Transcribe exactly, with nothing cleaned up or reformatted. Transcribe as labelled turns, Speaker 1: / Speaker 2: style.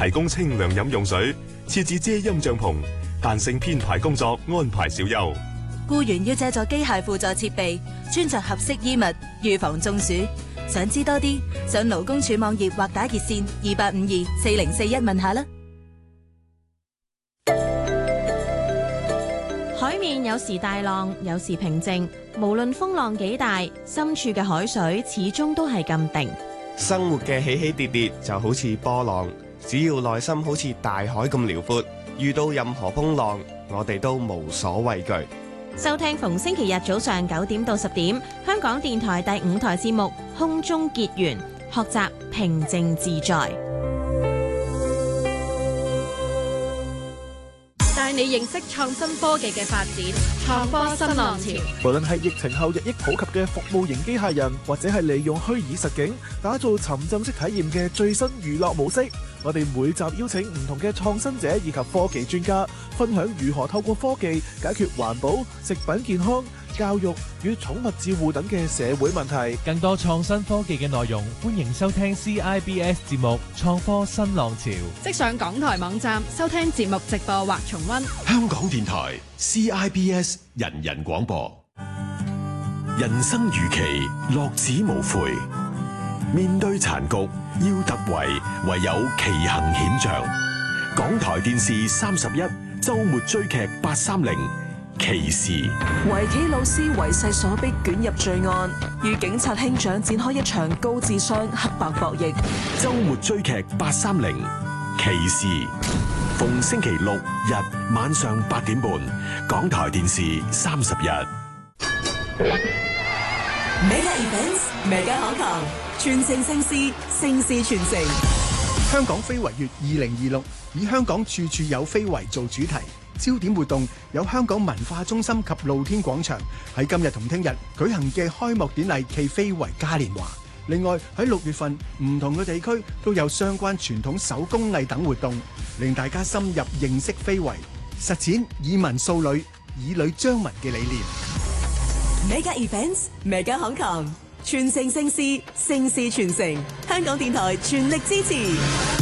Speaker 1: 提供清涼飲用水，設置遮陰帳篷，彈性編排工作，安排小休。
Speaker 2: 僱員要借助機械輔助設備，穿着合適衣物，預防中暑。想知多啲，上勞工處網頁或打熱線二八五二四零四一問下啦。
Speaker 3: 海面有時大浪，有時平靜，無論風浪幾大，深處嘅海水始終都係咁定。
Speaker 4: 生活嘅起起跌跌就好似波浪，只要內心好似大海咁遼闊，遇到任何風浪，我哋都無所畏懼。
Speaker 3: 收聽逢星期日早上九點到十點，香港電台第五台節目《空中結緣》，學習平靜自在。
Speaker 5: 帶你認識創新科技嘅發展，創科新浪潮。
Speaker 6: 無論係疫情後日益普及嘅服務型機械人，或者係利用虛擬實境打造沉浸式體驗嘅最新娛樂模式，我哋每集邀請唔同嘅創新者以及科技專家，分享如何透過科技解決環保、食品健康、教育與寵物照護等嘅社會問題。
Speaker 7: 更多創新科技嘅內容，歡迎收聽 C I B S 節目《創科新浪潮》。
Speaker 5: 即上港台網站收聽節目直播或重溫。
Speaker 8: 香港電台 C I B S 人人廣播。人生如棋，樂此無悔。面對殘局，要突圍，唯有奇行險象。港台電視三十一周末追劇八三零。歧視，
Speaker 9: 圍棋老師為勢所逼捲入罪案，與警察兄長展開一場高智商黑白博弈。
Speaker 8: 周末追劇八三零，歧視，逢星期六日晚上八點半，港台電視三十一。
Speaker 9: Mega Events，Mega Hong Kong，全城盛事，盛事全城。
Speaker 10: 香港非遺月二零二六以香港處處有非遺做主題。焦點活動有香港文化中心及露天廣場喺今日同聽日舉行嘅開幕典禮暨非遺嘉年華。另外喺六月份唔同嘅地區都有相關傳統手工藝等活動，令大家深入認識非遺，實踐以文塑女、以女彰文嘅理念。
Speaker 9: Mega Events，Mega Hong Kong，全城盛事，盛事傳承。香港電台全力支持。